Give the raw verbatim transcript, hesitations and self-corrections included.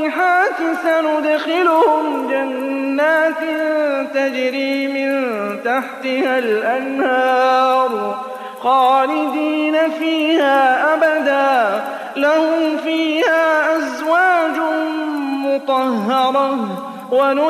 سندخلهم جنات تجري من تحتها الأنهار خالدين فيها أبدا لهم فيها أزواج مطهرة